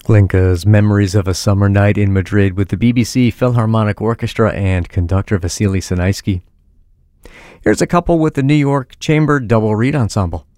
Glinka's Memories of a Summer Night in Madrid with the BBC Philharmonic Orchestra and conductor Vasily Sinaisky. Here's a couple with the New York Chamber Double Reed Ensemble.